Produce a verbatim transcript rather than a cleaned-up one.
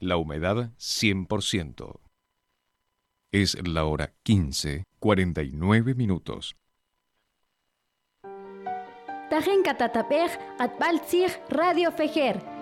la humedad cien por ciento. Es la hora quince, cuarenta y nueve minutos. Tajen katatapej atbaltzig Radio Fejer.